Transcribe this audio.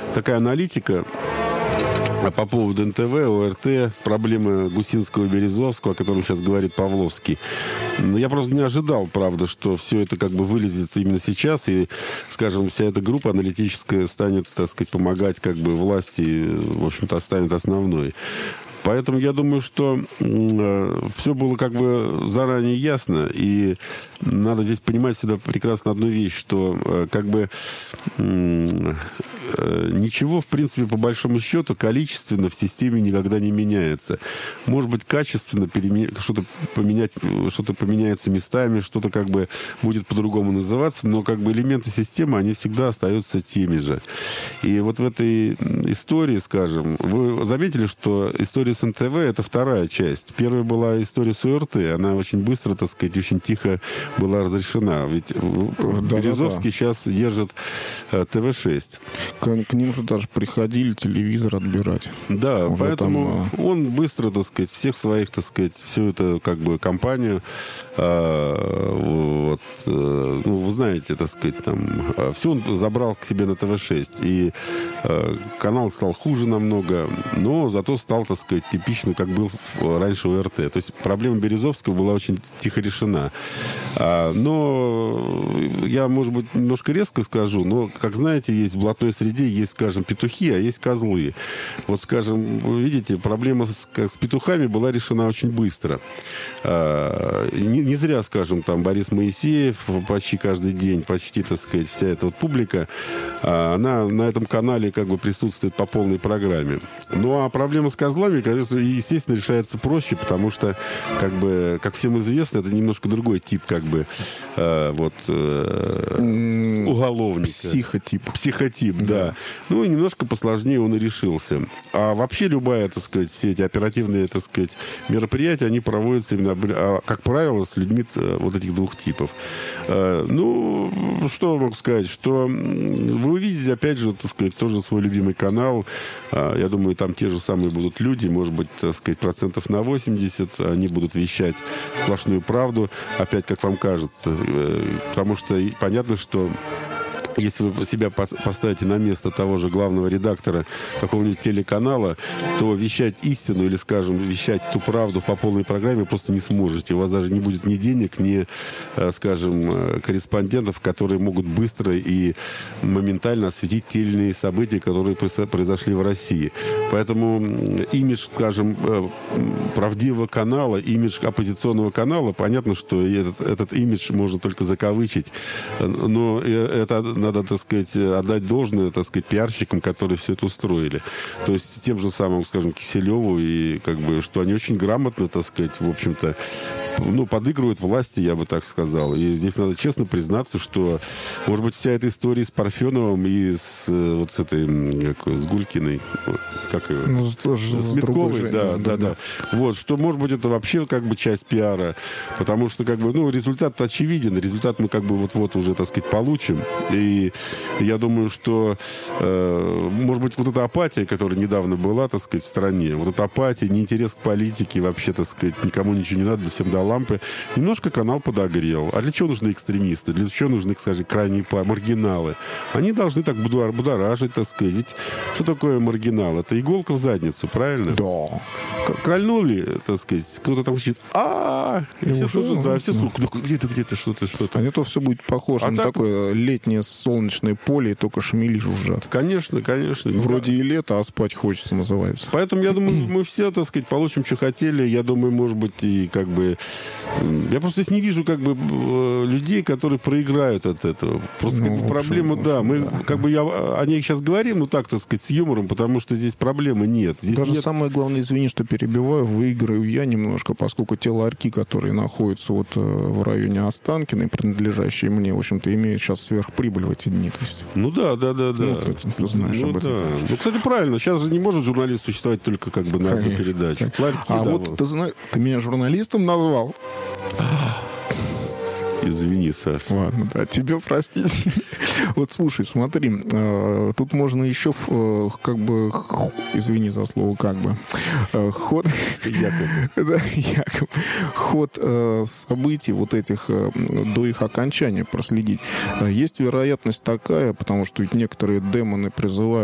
такая аналитика по поводу НТВ, ОРТ, проблемы Гусинского и Березовского, о котором сейчас говорит Павловский. Я просто не ожидал, правда, что все это как бы вылезет именно сейчас, и, скажем, вся эта группа аналитическая станет, так сказать, помогать как бы власти, в общем-то, станет основной. Поэтому я думаю, что все было как бы заранее ясно, и надо здесь понимать всегда прекрасно одну вещь, что как бы ничего, в принципе, по большому счету, количественно в системе никогда не меняется. Может быть, качественно что-то поменяется местами, что-то как бы будет по-другому называться, но как бы элементы системы, они всегда остаются теми же. И вот в этой истории, скажем, вы заметили, что история с НТВ — это вторая часть. Первая была история с ОРТ, она очень быстро, так сказать, очень тихо была разрешена. Ведь Березовский сейчас держит ТВ-6. К ним же даже приходили телевизор отбирать. Да, уже поэтому он быстро, так сказать, всех своих, так сказать, всю эту как бы компанию, вы знаете, так сказать, там, все он забрал к себе на ТВ-6. И канал стал хуже намного, но зато стал, так сказать, типично, как был раньше ОРТ. То есть проблема Березовского была очень тихо решена. Но я, может быть, немножко резко скажу, но, как знаете, есть в блатной среде, есть, скажем, петухи, а есть козлы. Вот, скажем, вы видите, проблема с петухами была решена очень быстро. Не зря, скажем, там Борис Моисеев почти каждый день, почти, так сказать, вся эта вот публика, она на этом канале как бы присутствует по полной программе. Ну, а проблема с козлами, конечно, естественно, решается проще, потому что, как бы, как всем известно, это немножко другой тип, как бы, уголовника. Психотип, да. Ну, и немножко посложнее он и решился. А вообще любая, так сказать, все эти оперативные, так сказать, мероприятия, они проводятся именно, как правило, с людьми вот этих двух типов. Ну, что я могу сказать, что вы увидите, опять же, так сказать, тоже свой любимый канал. Я думаю, там те же самые будут люди, может быть, так сказать, 80% они будут вещать сплошную правду, опять, как вам кажется. Потому что понятно, что если вы себя поставите на место того же главного редактора какого-нибудь телеканала, то вещать истину или, скажем, вещать ту правду по полной программе просто не сможете. У вас даже не будет ни денег, ни, скажем, корреспондентов, которые могут быстро и моментально осветить те или иные события, которые произошли в России. Поэтому имидж, скажем, правдивого канала, имидж оппозиционного канала, понятно, что этот имидж можно только закавычить, но это надо, так сказать, отдать должное, так сказать, пиарщикам, которые все это устроили. То есть тем же самым, скажем, Киселеву, и как бы, что они очень грамотно, так сказать, в общем-то, подыгрывают власти, я бы так сказал. И здесь надо честно признаться, что, может быть, вся эта история с Парфеновым и с этой, с Гулькиной, как ее? С Митковой, да. Вот, что, может быть, это вообще как бы часть пиара, потому что, как бы, результат очевиден, результат мы как бы вот уже, так сказать, получим. И я думаю, что, может быть, вот эта апатия, которая недавно была, так сказать, в стране, вот эта апатия, неинтерес к политике, вообще, так сказать, никому ничего не надо, всем до лампы, немножко канал подогрел. А для чего нужны экстремисты? Для чего нужны, кстати, крайние маргиналы? Они должны так будоражить, так сказать. Ведь что такое маргинал? Это иголка в задницу, правильно? Да. Кольнули, так сказать, кто-то там кричит, все слушают, где-то что-то. А не то все будет похоже на такое летнее солнечное поле, и только шмели жужжат. Конечно. Вроде и лето, а спать хочется, называется. Поэтому, я думаю, мы все, так сказать, получим, что хотели. Я думаю, может быть, и как бы... Я просто здесь не вижу, как бы, людей, которые проиграют от этого. Просто как бы, проблема, мы как бы о ней сейчас говорим, так сказать, с юмором, потому что здесь проблемы нет. Здесь даже нет... самое главное, извини, что перебиваю, выиграю я немножко, поскольку те ларьки, которые находятся вот в районе Останкиной, принадлежащие мне, в общем-то, имеют сейчас сверхприбыль в эти дни. То есть... Ты знаешь об этом. Кстати, правильно, сейчас же не может журналист существовать только как бы на одну передачу. Вот ты знаешь, ты меня журналистом назвал? Извини, Саш. Ладно, да, тебе простить. Вот слушай, смотри, тут можно еще как бы, извини за слово, как бы, ход событий вот этих до их окончания проследить. Есть вероятность такая, потому что ведь некоторые демоны призывают